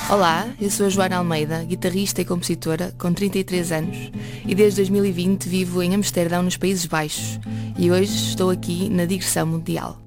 Olá, eu sou a Joana Almeida, guitarrista e compositora com 33 anos e desde 2020 vivo em Amsterdão, nos Países Baixos, e hoje estou aqui na Digressão Mundial.